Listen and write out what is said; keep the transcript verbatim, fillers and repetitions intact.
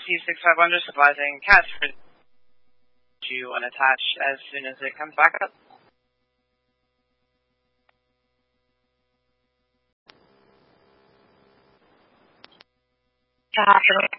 T six five one just advising catch due unattached as soon as it comes back up. The hospital